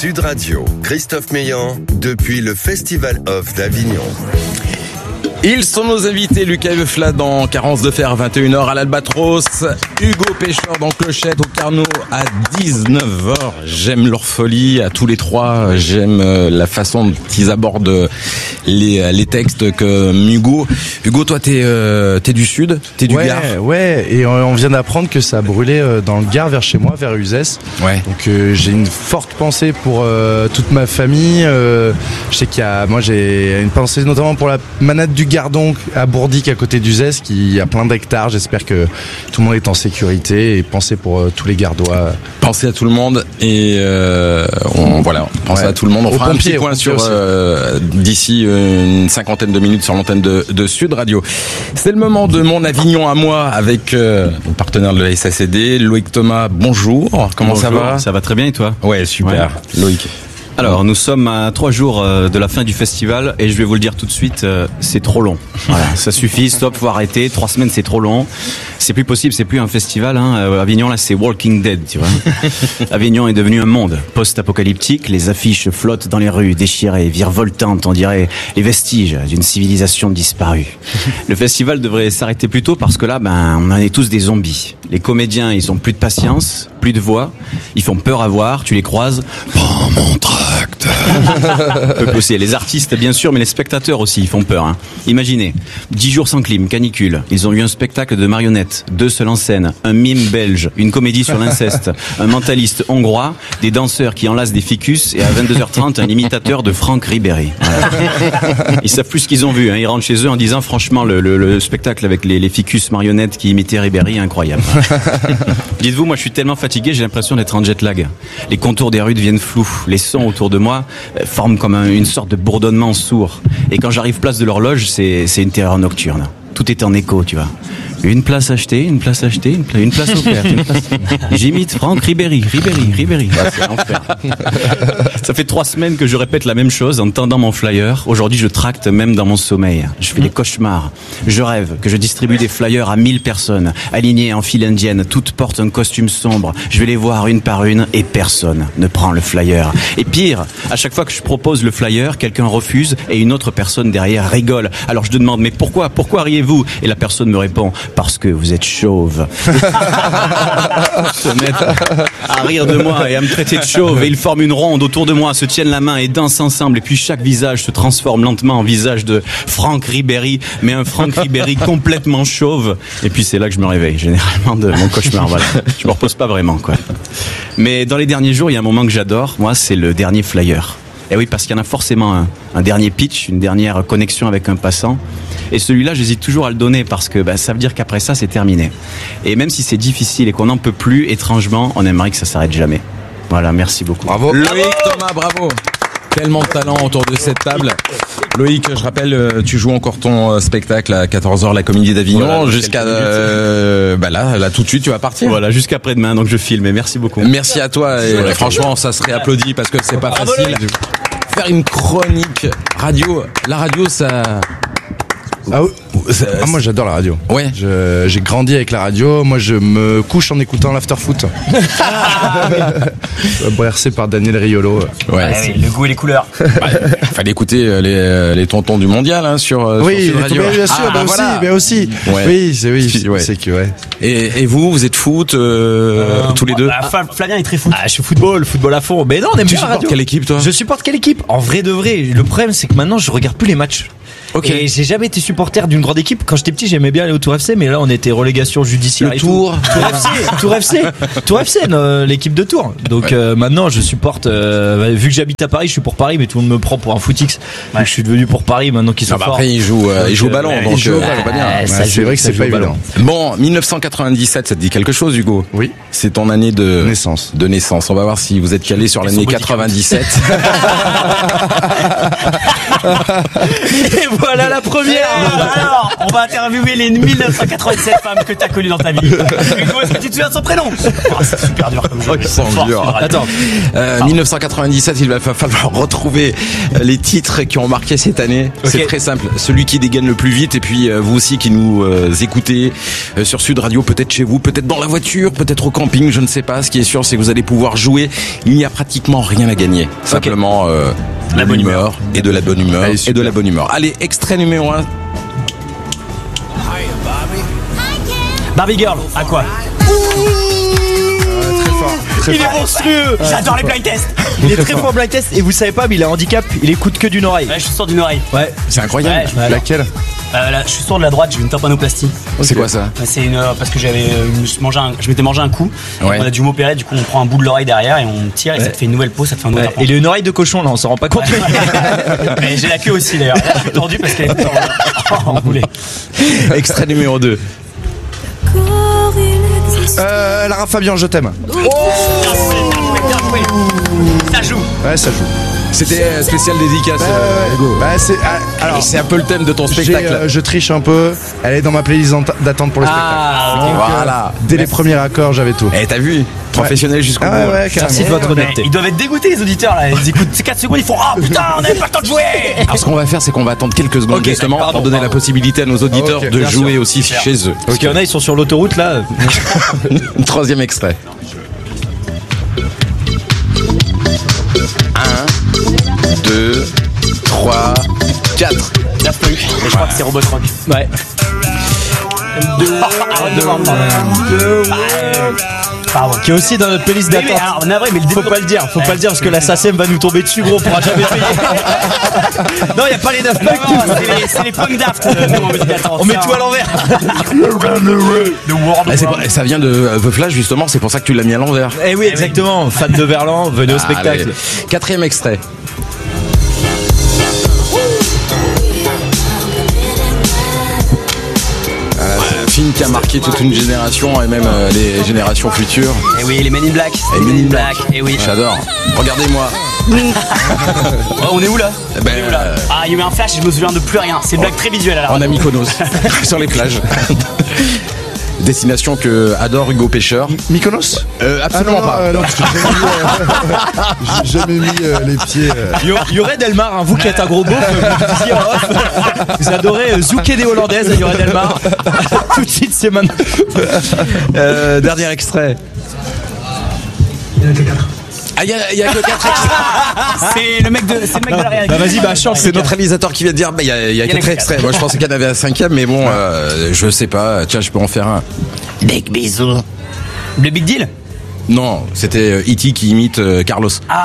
Sud Radio, Christophe Meillan, depuis le Festival Off d'Avignon. Ils sont nos invités, Lucas Eufla dans Carence de Fer, 21h à l'Albatros, Hugo Pêcheur dans Clochette au Carnot à 19h. J'aime leur folie, à tous les trois, j'aime la façon dont ils abordent les textes que Hugo. Hugo, toi t'es du Sud, t'es du Gard. Ouais, et on vient d'apprendre que ça a brûlé dans le Gard vers chez moi, vers Uzès. Ouais. Donc j'ai une forte pensée pour toute ma famille. Je sais moi j'ai une pensée notamment pour la manade du Gardon à Bourdic à côté d'Uzès qui a plein d'hectares. J'espère que tout le monde est en sécurité et pensez pour tous les Gardois. Pensez à tout le monde et pensez à tout le monde. On fera un petit point sur d'ici une cinquantaine de minutes sur l'antenne de Sud Radio. C'est le moment de mon Avignon à moi avec le partenaire de la SACD, Loïc Thomas. Bonjour. Comment ça va ? Ça va très bien et toi ? Ouais, super. Ouais. Loïc. Alors, nous sommes à 3 jours de la fin du festival et je vais vous le dire tout de suite, c'est trop long. Voilà, ça suffit, stop, faut arrêter. 3 semaines, c'est trop long. C'est plus possible, c'est plus un festival. Avignon, là, c'est Walking Dead, tu vois. Avignon est devenu un monde post-apocalyptique. Les affiches flottent dans les rues, déchirées, virevoltantes, on dirait les vestiges d'une civilisation disparue. Le festival devrait s'arrêter plus tôt parce que là, on en est tous des zombies. Les comédiens, ils ont plus de patience, plus de voix. Ils font peur à voir, tu les croises. Prends mon tract. Les artistes, bien sûr, mais les spectateurs aussi, ils font peur. Imaginez, 10 jours sans clim, canicule. Ils ont eu un spectacle de marionnettes, 2 seuls en scène, un mime belge, une comédie sur l'inceste, un mentaliste hongrois, des danseurs qui enlacent des ficus et à 22h30, un imitateur de Franck Ribéry. Voilà. Ils savent plus ce qu'ils ont vu. Ils rentrent chez eux en disant, franchement, le spectacle avec les ficus marionnettes qui imitaient Ribéry, incroyable. Dites-vous, moi je suis tellement fatigué, j'ai l'impression d'être en jet lag. Les contours des rues deviennent flous, les sons autour de moi forment comme une sorte de bourdonnement sourd. Et quand j'arrive place de l'Horloge, c'est une terreur nocturne. Tout est en écho, tu vois. Une place achetée, une place offerte. J'imite Franck Ribéry. C'est l'enfer. Ça fait 3 semaines que je répète la même chose en tendant mon flyer. Aujourd'hui, je tracte même dans mon sommeil. Je fais des cauchemars. Je rêve que je distribue des flyers à 1000 personnes, alignées en file indienne. Toutes portent un costume sombre. Je vais les voir une par une et personne ne prend le flyer. Et pire, à chaque fois que je propose le flyer, quelqu'un refuse et une autre personne derrière rigole. Alors je demande, mais pourquoi riez-vous ? Et la personne me répond, parce que vous êtes chauve. Se mettent à rire de moi et à me traiter de chauve et ils forment une ronde autour de moi, se tiennent la main et dansent ensemble et puis chaque visage se transforme lentement en visage de Franck Ribéry, mais un Franck Ribéry complètement chauve. Et puis c'est là que je me réveille généralement de mon cauchemar. Voilà, je me repose pas vraiment quoi. Mais dans les derniers jours, il y a un moment que j'adore. Moi, c'est le dernier flyer. Et oui, parce qu'il y en a forcément un dernier pitch, une dernière connexion avec un passant. Et celui-là, j'hésite toujours à le donner parce que ça veut dire qu'après ça, c'est terminé. Et même si c'est difficile et qu'on n'en peut plus, étrangement, on aimerait que ça s'arrête jamais. Voilà, merci beaucoup. Bravo. Loïc Thomas, bravo. Tellement de talent autour de cette table. Loïc, je rappelle, tu joues encore ton spectacle à 14h, la Comédie d'Avignon, voilà, jusqu'à là tout de suite tu vas partir. Voilà, jusqu'à après-demain, donc je filme. Et merci beaucoup. Merci à toi et franchement, ça serait applaudi parce que c'est pas facile. Faire une chronique radio, la radio ça... moi j'adore la radio. Ouais. J'ai grandi avec la radio. Moi je me couche en écoutant l'after-foot. Bercé par Daniel Riolo. Ouais, le goût et les couleurs. Fallait écouter les tontons du mondial sur Sud Radio. Bien sûr, bien aussi. Ouais. Oui. C'est que ouais. Et vous êtes foot tous les deux? Flavien est très foot. Je suis football à fond. Mais non, on aime bien la radio. Tu supportes quelle équipe toi? Je supporte quelle équipe? En vrai de vrai. Le problème c'est que maintenant je regarde plus les matchs. Okay. Et j'ai jamais été supporter d'une grande équipe. Quand j'étais petit, j'aimais bien aller au Tour FC, mais là, on était relégation judiciaire. Le Tour FC, l'équipe de Tours. Donc maintenant, je supporte. Vu que j'habite à Paris, je suis pour Paris, mais tout le monde me prend pour un footix. Donc je suis devenu pour Paris maintenant qu'ils sont forts. Après, il joue au ballon, donc pas bien. C'est vrai que c'est pas évident. Bon, 1997, ça te dit quelque chose, Hugo? Oui. C'est ton année de naissance. On va voir si vous êtes calé sur l'année 97. Voilà la première. Alors, on va interviewer les 1987 femmes que t'as connues dans ta vie. Hugo, est-ce que tu te souviens de son prénom? C'est super dur comme jeu. Dur. Attends. 1997, il va falloir retrouver les titres qui ont marqué cette année. Ok. C'est très simple. Celui qui dégaine le plus vite, et puis vous aussi qui nous écoutez sur Sud Radio, peut-être chez vous, peut-être dans la voiture, peut-être au camping, je ne sais pas. Ce qui est sûr, c'est que vous allez pouvoir jouer. Il n'y a pratiquement rien à gagner. Simplement la bonne humeur et de la bonne humeur et de la bonne humeur. Allez, extrait numéro 1. Barbie Girl, à quoi? Il est monstrueux. J'adore les blind tests. Il est très fort en blind test et vous savez pas, mais il a un handicap. Il écoute que d'une oreille. Ouais, je suis sourd d'une oreille. Ouais. C'est incroyable. Ouais, Laquelle? Là, je suis sourd de la droite, j'ai une tympanoplastie. C'est quoi ça? C'est une parce que je m'étais mangé un coup. Ouais. On a dû m'opérer, du coup on prend un bout de l'oreille derrière et on tire et ça te fait une nouvelle peau, ça te fait un nouveau Ouais. tampon. Et il a une oreille de cochon là, on s'en rend pas compte. Mais j'ai la queue aussi d'ailleurs. Là, je suis tordu parce qu'elle est en boulet. Extrait numéro 2. Lara Fabian, je t'aime. Bien joué. Ça joue. Ouais, ça joue. C'était spécial dédicace. Hugo. Bah, alors, C'est un peu le thème de ton spectacle. je triche un peu. Elle est dans ma playlist d'attente pour le spectacle. Donc, voilà. dès les premiers accords, j'avais tout. Eh, t'as vu? Professionnel jusqu'au bout. Ouais, carrément. Merci de votre honnêteté. Ils doivent être dégoûtés les auditeurs là. Ils écoutent ces 4 secondes, ils font ah putain, on n'avait pas le temps de jouer. Alors ce qu'on va faire, c'est qu'on va attendre quelques secondes Ok, justement pardon, pour donner la possibilité à nos auditeurs Ok, de bien jouer sûr. aussi chez eux. Parce qu'il y en a, ils sont sur l'autoroute là. Troisième extrait. 1, 2, 3, 4. Daft Punk. Mais je crois que c'est Robocroc. Ouais. Pardon. Qui est aussi dans notre playlist Mais d'attente. alors, navré, mais le Faut pas le dire, parce que la SACEM va nous tomber dessus, gros, on pourra jamais payer. Non, y a pas les Daft Punk. C'est les punk Daft. Nous, on met d'attente. On met tout à l'envers. Ça vient de The Flash justement, c'est pour ça que tu l'as mis à l'envers. Eh oui, exactement. Fan de Verlan, venez au spectacle. Allez. Quatrième extrait. Un film qui a marqué toute une génération et même les générations futures. Et oui, les Men in Black. Les Men in Black. Et oui. J'adore. Regardez-moi. Oh, on est où là? Ben, On est où, là Ah, il y a eu un flash, je me souviens de plus rien. C'est une blague très visuelle à la On radio. a Mykonos sur les plages. Destination que adore Hugo Pêcheur. Mykonos? Absolument pas. Non, parce que j'ai jamais mis les pieds. Yoré Delmar, hein, vous qui êtes un gros beauf, vous disiez en off, vous adorez Zouké des Hollandaises, Yoré Delmar. Tout de suite, c'est maintenant. Dernier extrait. Ah, il y a que 4 extraits. C'est le mec de la réalité. Bah vas-y, bah chante. C'est notre réalisateur qui vient de dire, bah, il y a 4 extraits. Moi, je pensais qu'il y en avait un 5e, mais bon, je sais pas. Tiens, je peux en faire un. Big bisous. Le Big Deal? Non, c'était E.T. qui imite Carlos.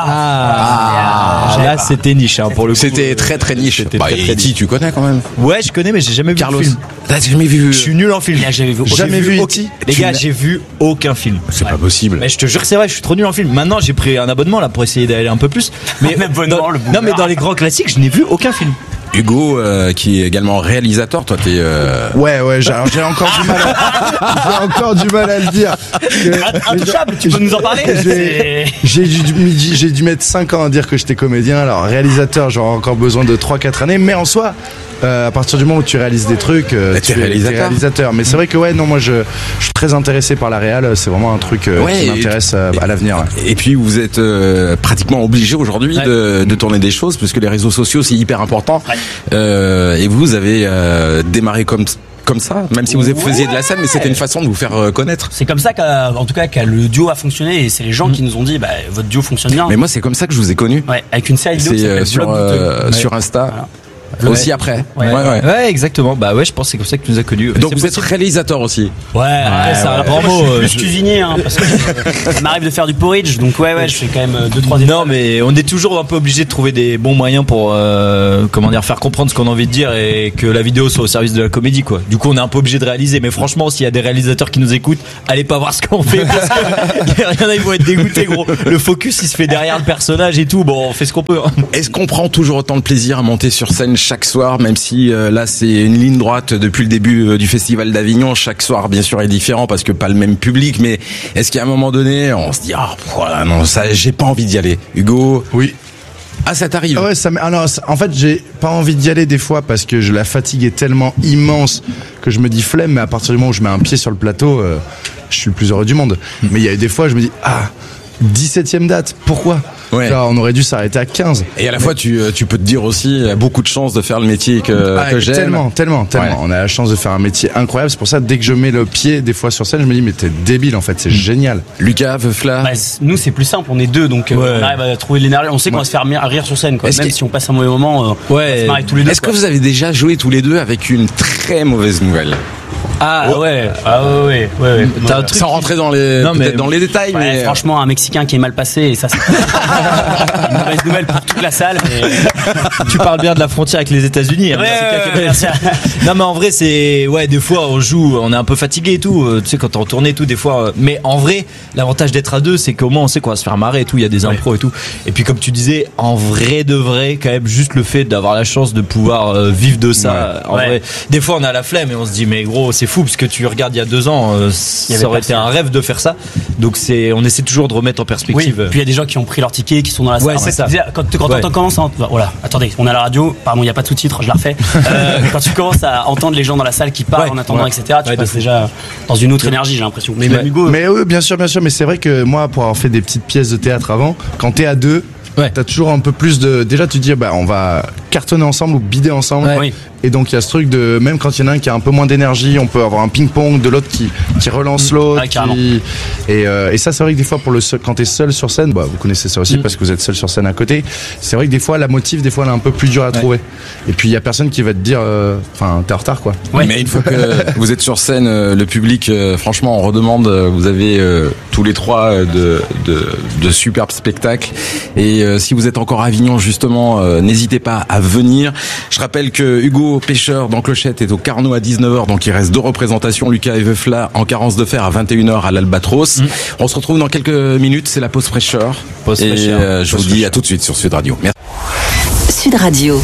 Là, c'était niche, hein, pour le coup. C'était très très niche. C'était Bah, très, très E.T. niche. tu connais quand même. Ouais, je connais, mais j'ai jamais vu Carlos. le film. T'as jamais vu? Je suis nul en film. Là, j'avais vu. Jamais vu E.T. Les gars, j'ai vu aucun film. C'est pas possible. Mais je te jure que c'est vrai, je suis trop nul en film. Maintenant, j'ai pris un abonnement là pour essayer d'aller un peu plus. Mais Un abonnement, dans- le non, mais dans les grands classiques, je n'ai vu aucun film. Hugo, qui est également réalisateur, toi t'es... Ouais, alors j'ai encore du mal. J'ai encore du mal à le dire. Intouchable, tu peux nous en parler? J'ai dû mettre 5 ans à dire que j'étais comédien. Alors réalisateur, j'aurais encore besoin de 3-4 années. Mais en soi, à partir du moment où tu réalises des trucs, tu t'es réalisateur. Mais c'est vrai que ouais, non, moi je suis très intéressé par la réal. C'est vraiment un truc qui m'intéresse à l'avenir. Ouais. Et puis vous êtes pratiquement obligé aujourd'hui de tourner des choses, puisque les réseaux sociaux c'est hyper important. Et vous avez démarré comme ça, même si vous faisiez de la scène, mais c'était une façon de vous faire connaître. C'est comme ça qu'en tout cas, le duo a fonctionné et c'est les gens qui nous ont dit, bah, votre duo fonctionne bien. Mais moi c'est comme ça que je vous ai connu. Ouais, avec une série vidéo qui s'appelle C'est Blog Douteux. sur Insta. Voilà. Aussi après. Ouais. Ouais, exactement. Bah ouais, je pense que c'est comme ça que tu nous as connus. Donc C'est vous êtes possible. réalisateur aussi. Ouais, c'est un grand Moi, mot, je suis plus cuisinier, hein, parce que ça m'arrive de faire du porridge, donc ouais, je fais quand même 2-3 étapes. Non, mais on est toujours un peu obligé de trouver des bons moyens pour faire comprendre ce qu'on a envie de dire et que la vidéo soit au service de la comédie, quoi. Du coup, on est un peu obligé de réaliser. Mais franchement, s'il y a des réalisateurs qui nous écoutent, allez pas voir ce qu'on fait parce que il y en a, ils vont être dégoûtés, gros. Le focus, il se fait derrière le personnage et tout. Bon, on fait ce qu'on peut. Hein. Est-ce qu'on prend toujours autant de plaisir à monter sur scène chaque soir, même si là c'est une ligne droite depuis le début du Festival d'Avignon, chaque soir bien sûr est différent parce que pas le même public, mais est-ce qu'à un moment donné on se dit voilà, non, ça j'ai pas envie d'y aller? Hugo? Oui. Ah, ça t'arrive? Ah ouais, en fait, j'ai pas envie d'y aller des fois parce que la fatigue est tellement immense que je me dis flemme, mais à partir du moment où je mets un pied sur le plateau, je suis le plus heureux du monde. Mais il y a des fois, je me dis, 17e date, pourquoi? Ouais. Genre, on aurait dû s'arrêter à 15. Et à la fois, tu peux te dire aussi, beaucoup de chance de faire le métier que j'aime. Tellement. Ouais. On a la chance de faire un métier incroyable. C'est pour ça, dès que je mets le pied des fois sur scène, je me dis, mais t'es débile en fait, c'est génial. Lucas, Veufla. Bah, nous c'est plus simple, on est deux, donc on arrive à trouver l'énergie. On sait qu'on va se faire rire sur scène, quoi. Même si on passe un mauvais moment, on va se marrer tous les deux. Est-ce que vous avez déjà joué tous les deux avec une très mauvaise nouvelle? Ouais. T'as un truc sans rentrer dans les détails, mais franchement, un Mexicain qui est mal passé, et ça c'est une mauvaise nouvelle pour toute la salle. Mais tu parles bien de la frontière avec les États-Unis. Non, mais en vrai, c'est des fois on joue, on est un peu fatigué et tout. Tu sais, quand t'es en tournée et tout, des fois. Mais en vrai, l'avantage d'être à deux, c'est qu'au moins on sait qu'on va se faire marrer et tout. Il y a des impros et tout. Et puis comme tu disais, en vrai de vrai, quand même, juste le fait d'avoir la chance de pouvoir vivre de ça. En vrai, des fois on a la flemme et on se dit mais gros, c'est fou parce que tu regardes il y a 2 ans, ça aurait été un rêve de faire ça. Donc on essaie toujours de remettre en perspective. Oui. Puis il y a des gens qui ont pris leur ticket, qui sont dans la salle. C'est ça. Quand on commence, voilà. Attendez, on a la radio. Pardon, il n'y a pas de sous-titres, je la refais. Quand tu commences à entendre les gens dans la salle qui parlent en attendant, etc. Tu passes déjà dans une autre énergie, j'ai l'impression. Mais Hugo. Mais oui, bien sûr. Mais c'est vrai que moi, pour avoir fait des petites pièces de théâtre avant, quand t'es à deux, t'as toujours un peu plus de. Déjà, tu te dis, on va cartonner ensemble ou bider ensemble. Oui. Et donc, il y a ce truc de, même quand il y en a un qui a un peu moins d'énergie, on peut avoir un ping-pong de l'autre qui relance l'autre. Et ça, c'est vrai que des fois, quand t'es seul sur scène, vous connaissez ça aussi parce que vous êtes seul sur scène à côté. C'est vrai que des fois, la motive, des fois, elle est un peu plus dure à trouver. Et puis, il y a personne qui va te dire, t'es en retard, quoi. Ouais. Mais une fois que vous êtes sur scène, le public, franchement, on redemande, vous avez tous les trois de superbes spectacles. Et si vous êtes encore à Avignon, justement, n'hésitez pas à venir. Je rappelle que Hugo Pêcheur dans Clochette est au Carnot à 19h, donc il reste 2 représentations, Lucas et Veufla en Carence de Fer à 21h à l'Albatros. On se retrouve dans quelques minutes, c'est la pause fraîcheur. Je vous dis à tout de suite sur Sud Radio. Merci. Sud Radio.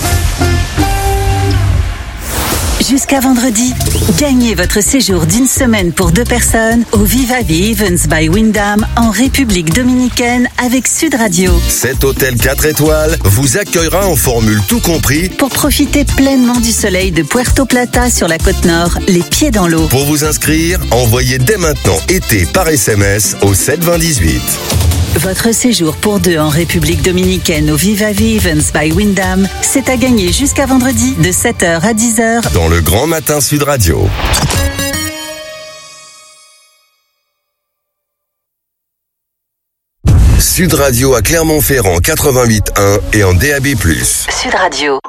Jusqu'à vendredi, gagnez votre séjour d'1 semaine pour 2 personnes au Viva Events by Wyndham en République Dominicaine avec Sud Radio. Cet hôtel 4 étoiles vous accueillera en formule tout compris pour profiter pleinement du soleil de Puerto Plata sur la côte nord, les pieds dans l'eau. Pour vous inscrire, envoyez dès maintenant été par SMS au 72018. Votre séjour pour 2 en République Dominicaine au Viva Events by Wyndham, c'est à gagner jusqu'à vendredi de 7h à 10h dans le Grand Matin Sud Radio. Sud Radio à Clermont-Ferrand 88.1 et en DAB+. Sud Radio.